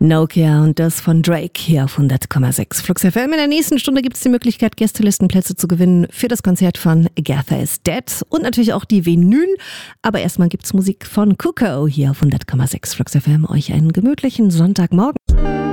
Nokia und das von Drake hier auf 100,6 Flux FM. In der nächsten Stunde gibt es die Möglichkeit, Gästelistenplätze zu gewinnen für das Konzert von Agatha is Dead und natürlich auch die Vinyl. Aber erstmal gibt es Musik von Cuckoo hier auf 100,6 Flux FM. Euch einen gemütlichen Sonntagmorgen.